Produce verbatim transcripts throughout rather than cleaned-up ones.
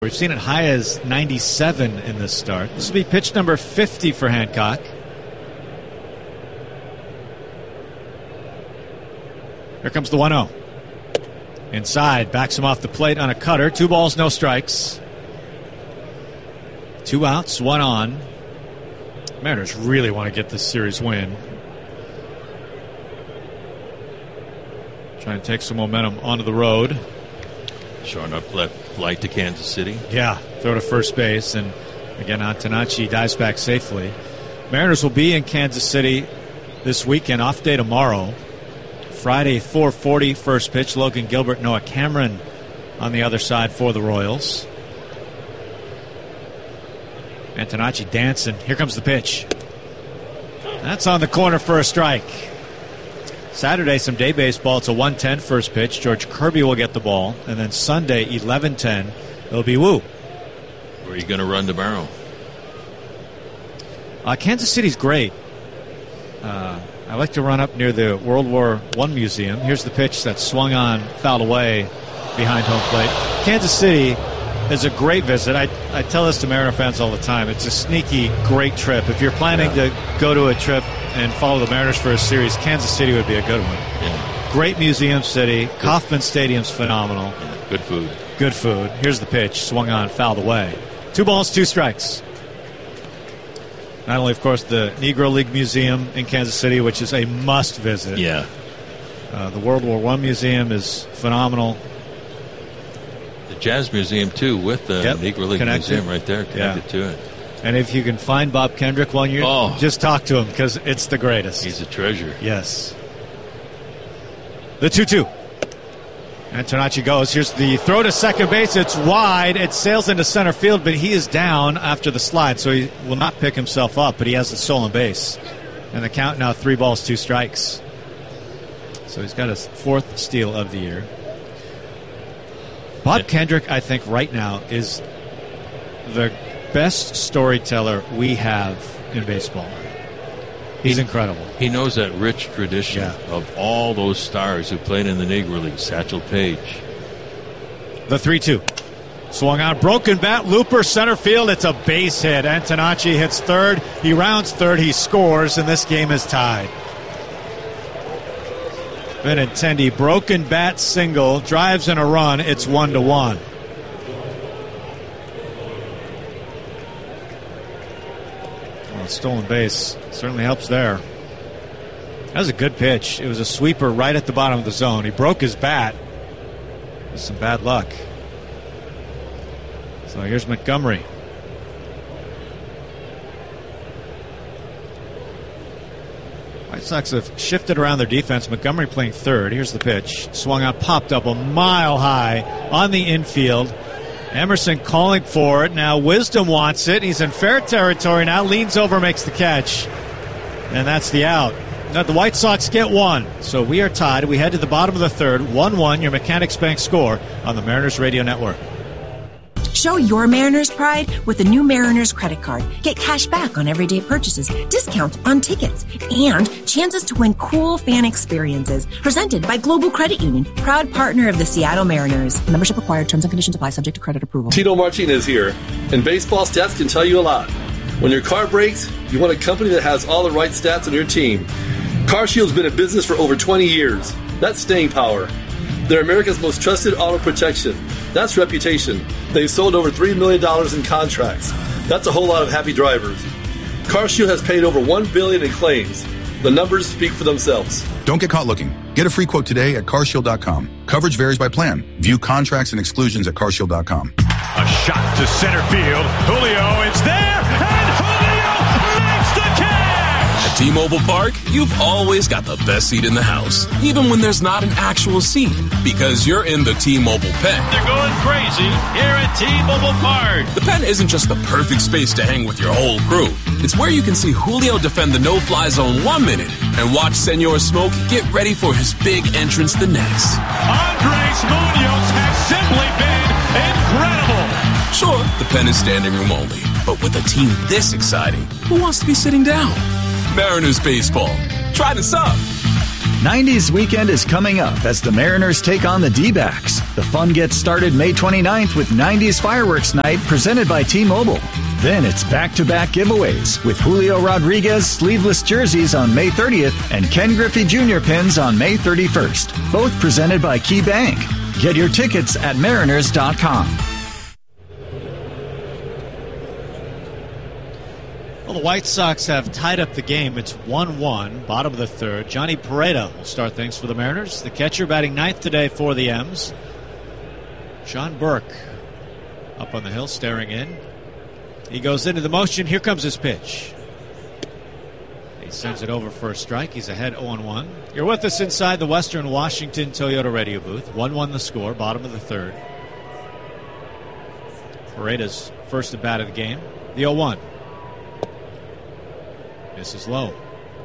We've seen it high as ninety-seven in this start. This will be pitch number fifty for Hancock. Here comes the one oh. Inside, backs him off the plate on a cutter. Two balls, no strikes. Two outs, one on. Mariners really want to get this series win. Trying to take some momentum onto the road. Showing up left flight to Kansas City. Yeah, throw to first base. And again, Antonacci dives back safely. Mariners will be in Kansas City this weekend. Off day tomorrow. Friday, four forty, first pitch. Logan Gilbert, Noah Cameron on the other side for the Royals. Antonacci dancing. Here comes the pitch. That's on the corner for a strike. Saturday, some day baseball. It's a one ten first pitch. George Kirby will get the ball. And then Sunday, eleven ten, it'll be Woo. Where are you going to run tomorrow? Uh, Kansas City's great. Uh, I like to run up near the World War One Museum. Here's the pitch that's swung on, fouled away behind home plate. Kansas City is a great visit. I, I tell this to Mariner fans all the time. It's a sneaky, great trip. If you're planning yeah. to go to a trip and follow the Mariners for a series, Kansas City would be a good one. Yeah. Great museum city. Good. Kauffman Stadium's phenomenal. Yeah. Good food. Good food. Here's the pitch. Swung on, fouled away. Two balls, two strikes. Not only, of course, the Negro League Museum in Kansas City, which is a must visit. Yeah. Uh, the World War One Museum is phenomenal. The Jazz Museum, too, with the yep. Negro League connected. Museum right there, connected yeah. to it. And if you can find Bob Kendrick while you're oh. just talk to him, because it's the greatest. He's a treasure. Yes. The two two. Antonacci goes. Here's the throw to second base. It's wide. It sails into center field, but he is down after the slide, so he will not pick himself up, but he has the stolen base. And the count now three balls, two strikes. So he's got his fourth steal of the year. Bob yeah. Kendrick, I think, right now is the best storyteller we have in baseball. He's he, incredible. He knows that rich tradition yeah. of all those stars who played in the Negro League. Satchel Paige. The three two. Swung on, broken bat, looper, center field. It's a base hit. Antonacci hits third. He rounds third. He scores, and this game is tied. Benintendi, broken bat single, drives in a run. It's one to one. Well, stolen base certainly helps there. That was a good pitch. It was a sweeper right at the bottom of the zone. He broke his bat. With some bad luck. So here's Montgomery. White Sox have shifted around their defense. Montgomery playing third. Here's the pitch. Swung out, popped up a mile high on the infield. Emerson calling for it. Now Wisdom wants it. He's in fair territory now. Leans over, makes the catch. And that's the out. Now the White Sox get one. So we are tied. We head to the bottom of the third. one one, your Mechanics Bank score on the Mariners Radio Network. Show your Mariners pride with the new Mariners credit card. Get cash back on everyday purchases, discounts on tickets, and chances to win cool fan experiences. Presented by Global Credit Union, proud partner of the Seattle Mariners. Membership required. Terms and conditions apply. Subject to credit approval. Tito Martinez here. And baseball stats can tell you a lot. When your car breaks, you want a company that has all the right stats on your team. CarShield's been in business for over twenty years. That's staying power. They're America's most trusted auto protection. That's reputation. They've sold over three million dollars in contracts. That's a whole lot of happy drivers. CarShield has paid over one billion dollars in claims. The numbers speak for themselves. Don't get caught looking. Get a free quote today at car shield dot com. Coverage varies by plan. View contracts and exclusions at car shield dot com. A shot to center field. Julio is there, and Julio makes the catch! At T-Mobile Park, you've always got the best seat in the house, even when there's not an actual seat, because you're in the T-Mobile Pen. They're going crazy here at T-Mobile Park. The Pen isn't just the perfect space to hang with your whole crew. It's where you can see Julio defend the no-fly zone one minute and watch Senor Smoke get ready for his big entrance the next. Andres Munoz has simply been incredible. Sure, the Pen is standing room only, but with a team this exciting, who wants to be sitting down? Mariners baseball. Try this up. nineties weekend is coming up as the Mariners take on the D-backs. The fun gets started May twenty-ninth with nineties Fireworks Night presented by T-Mobile. Then it's back-to-back giveaways with Julio Rodriguez sleeveless jerseys on May thirtieth and Ken Griffey Junior pins on May thirty-first. Both presented by Key Bank. Get your tickets at mariners dot com. Well, the White Sox have tied up the game. It's one one, bottom of the third. Johnny Pereda will start things for the Mariners. The catcher batting ninth today for the M's. Sean Burke up on the hill staring in. He goes into the motion. Here comes his pitch. He sends it over for a strike. He's ahead oh one. You're with us inside the Western Washington Toyota radio booth. one one the score, bottom of the third. Pereda's first at bat of the game. The oh one. This is low.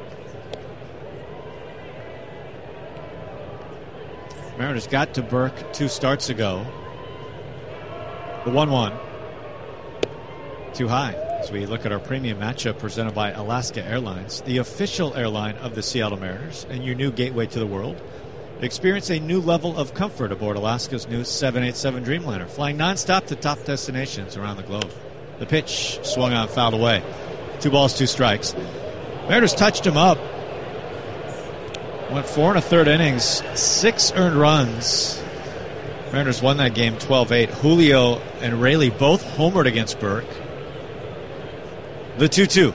Mariners got to Burke two starts ago. The one one. Too high. As we look at our premium matchup presented by Alaska Airlines, the official airline of the Seattle Mariners and your new gateway to the world. Experience a new level of comfort aboard Alaska's new seven eighty-seven Dreamliner, flying nonstop to top destinations around the globe. The pitch swung on, fouled away. Two balls, two strikes. Mariners touched him up. Went four and a third innings, six earned runs. Mariners won that game twelve eight. Julio and Raley both homered against Burke. The two two.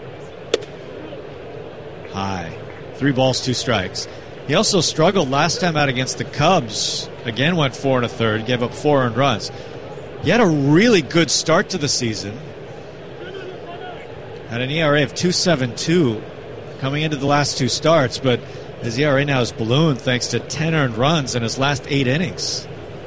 High. Three balls, two strikes. He also struggled last time out against the Cubs. Again went four and a third, gave up four earned runs. He had a really good start to the season. Had an E R A of two point seven two coming into the last two starts, but his E R A now has ballooned thanks to ten earned runs in his last eight innings.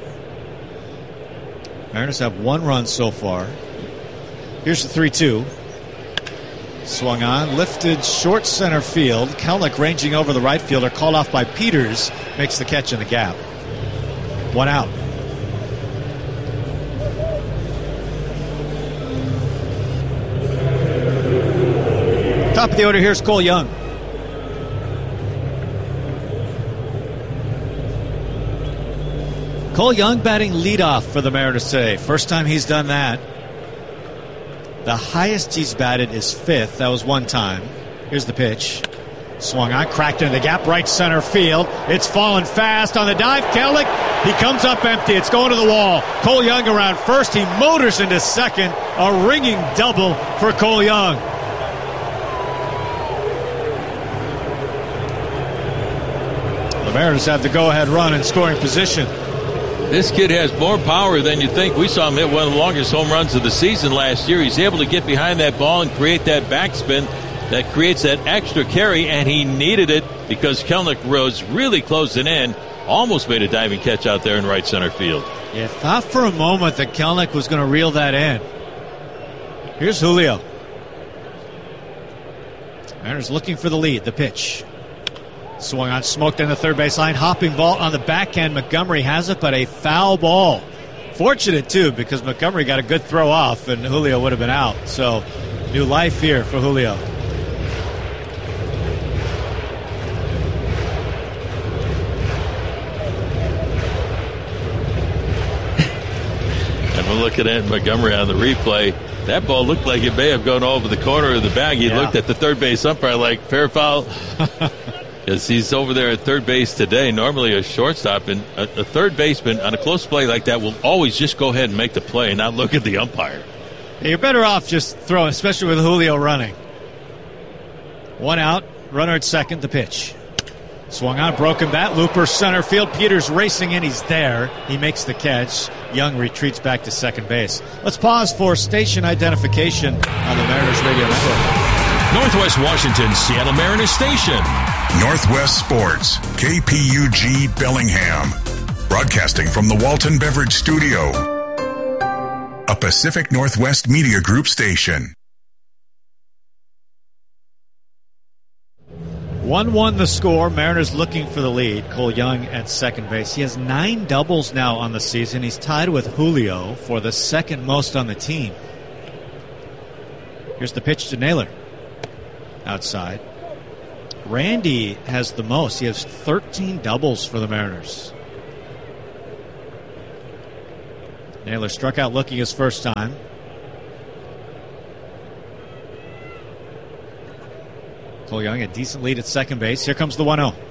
Mariners have one run so far. Here's the three two. Swung on, lifted short center field. Kelenic ranging over the right fielder, called off by Peters, makes the catch in the gap. One out. Top of the order, here's Cole Young. Cole Young batting leadoff for the Mariners today. First time he's done that. The highest he's batted is fifth. That was one time. Here's the pitch. Swung on, cracked into the gap, right center field. It's fallen fast on the dive. Kelenic, he comes up empty. It's going to the wall. Cole Young around first. He motors into second. A ringing double for Cole Young. The Mariners have the go-ahead run in scoring position. This kid has more power than you think. We saw him hit one of the longest home runs of the season last year. He's able to get behind that ball and create that backspin that creates that extra carry, and he needed it because Kelenic was really closing in. Almost made a diving catch out there in right center field. Yeah, thought for a moment that Kelenic was going to reel that in. Here's Julio. Mariners looking for the lead. The pitch. Swung on, smoked in the third base line. Hopping ball on the backhand. Montgomery has it, but a foul ball. Fortunate, too, because Montgomery got a good throw off, and Julio would have been out. So, new life here for Julio. And we're looking at Montgomery on the replay. That ball looked like it may have gone over the corner of the bag. He yeah. looked at the third base umpire like, fair foul. Because he's over there at third base today. Normally a shortstop and a, a third baseman on a close play like that will always just go ahead and make the play and not look at the umpire. Yeah, you're better off just throwing, especially with Julio running. One out, runner at second, the pitch. Swung on, broken bat, looper center field. Peters racing in, he's there. He makes the catch. Young retreats back to second base. Let's pause for station identification on the Mariners Radio Network. Northwest Washington's Seattle Mariners station. Northwest Sports, K P U G Bellingham. Broadcasting from the Walton Beverage Studio. A Pacific Northwest Media Group station. one one the score. Mariners looking for the lead. Cole Young at second base. He has nine doubles now on the season. He's tied with Julio for the second most on the team. Here's the pitch to Naylor. Outside. Randy has the most. He has thirteen doubles for the Mariners. Naylor struck out looking his first time. Cole Young, a decent lead at second base. Here comes the one oh.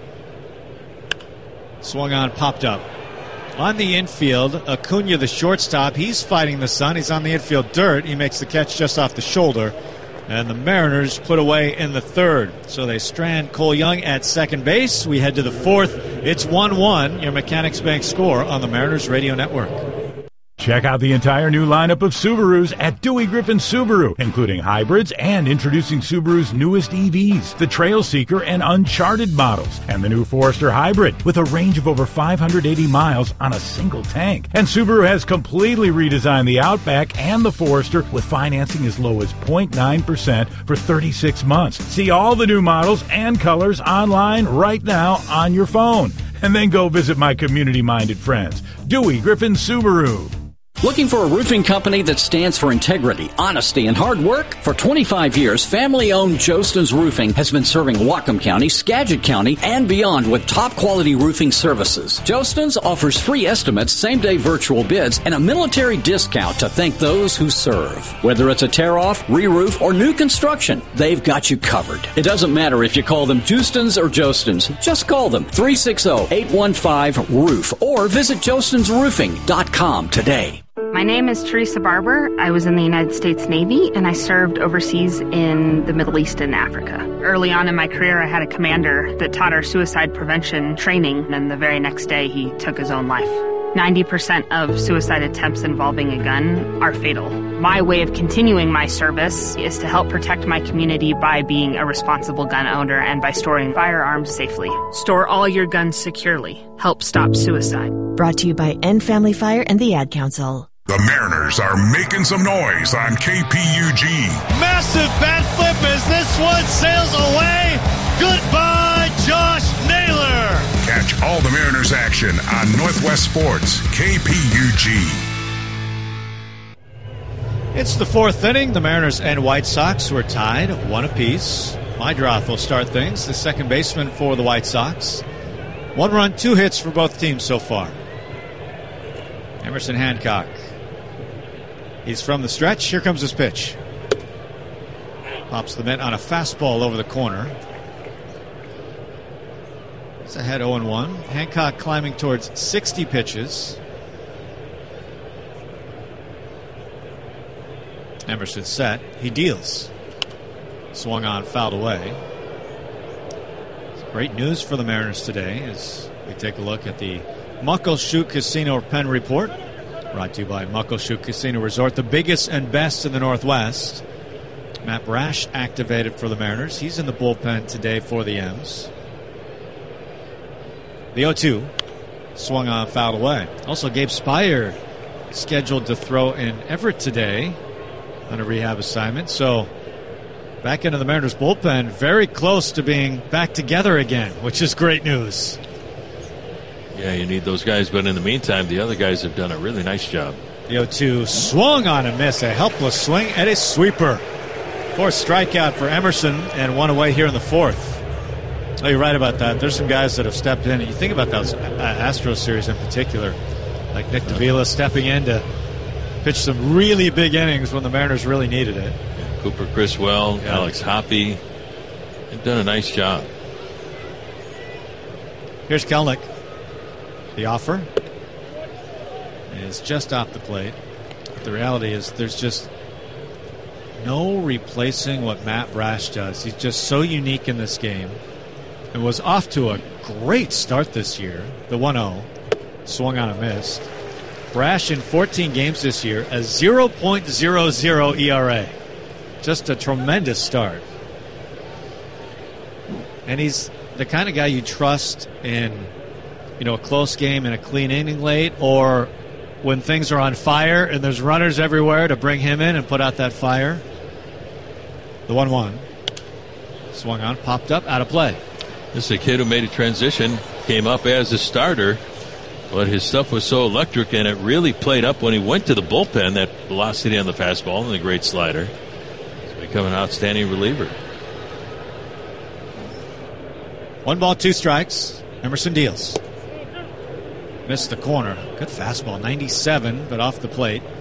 Swung on, popped up. On the infield, Acuna, the shortstop, he's fighting the sun. He's on the infield dirt. He makes the catch just off the shoulder. And the Mariners put away in the third. So they strand Cole Young at second base. We head to the fourth. It's one one, your Mechanics Bank score on the Mariners Radio Network. Check out the entire new lineup of Subarus at Dewey Griffin Subaru, including hybrids and introducing Subaru's newest E Vs, the Trail Seeker and Uncharted models, and the new Forester Hybrid with a range of over five hundred eighty miles on a single tank. And Subaru has completely redesigned the Outback and the Forester with financing as low as zero point nine percent for thirty-six months. See all the new models and colors online right now on your phone. And then go visit my community-minded friends, Dewey Griffin Subaru. Looking for a roofing company that stands for integrity, honesty, and hard work? For twenty-five years, family-owned Jostens Roofing has been serving Whatcom County, Skagit County, and beyond with top-quality roofing services. Jostens offers free estimates, same-day virtual bids, and a military discount to thank those who serve. Whether it's a tear-off, re-roof, or new construction, they've got you covered. It doesn't matter if you call them Justens or Jostens. Just call them three six zero, eight one five, roof or visit jostens roofing dot com today. My name is Teresa Barber. I was in the United States Navy, and I served overseas in the Middle East and Africa. Early on in my career, I had a commander that taught our suicide prevention training, and the very next day, he took his own life. ninety percent of suicide attempts involving a gun are fatal. My way of continuing my service is to help protect my community by being a responsible gun owner and by storing firearms safely. Store all your guns securely. Help stop suicide. Brought to you by End Family Fire and the Ad Council. The Mariners are making some noise on K P U G. Massive bat flip as this one sails away. Goodbye, Josh Naylor. Catch all the Mariners action on Northwest Sports, K P U G. It's the fourth inning. The Mariners and White Sox were tied, one apiece. Meidroth will start things, the second baseman for the White Sox. One run, two hits for both teams so far. Emerson Hancock. He's from the stretch. Here comes his pitch. Pops the mitt on a fastball over the corner. He's ahead oh and one. Hancock climbing towards sixty pitches. Emerson set. He deals. Swung on, fouled away. Great news for the Mariners today as we take a look at the Muckleshoot Casino Pen Report. Brought to you by Muckleshoot Casino Resort, the biggest and best in the Northwest. Matt Brash activated for the Mariners. He's in the bullpen today for the M's. The oh two swung on, fouled away. Also, Gabe Spire scheduled to throw in Everett today on a rehab assignment. So back into the Mariners bullpen, very close to being back together again, which is great news. Yeah, you need those guys, but in the meantime, the other guys have done a really nice job. The oh two swung on a miss, a helpless swing and a sweeper. Fourth strikeout for Emerson and one away here in the fourth. Oh, you're right about that. There's some guys that have stepped in. You think about those Astros series in particular, like Nick Davila stepping in to pitch some really big innings when the Mariners really needed it. Yeah, Cooper Criswell, yeah. Alex Hoppe, they've done a nice job. Here's Kelnick. The offer is just off the plate. But the reality is there's just no replacing what Matt Brash does. He's just so unique in this game. And was off to a great start this year. The one oh swung on a miss. Brash in fourteen games this year, a zero point zero zero E R A. Just a tremendous start. And he's the kind of guy you trust in, you know, a close game and a clean inning late, or when things are on fire and there's runners everywhere to bring him in and put out that fire. The one one swung on, popped up, out of play. This is a kid who made a transition, came up as a starter, but his stuff was so electric and it really played up when he went to the bullpen, that velocity on the fastball and the great slider. He's become an outstanding reliever. One ball, two strikes. Emerson deals. Missed the corner. Good fastball, ninety-seven, but off the plate.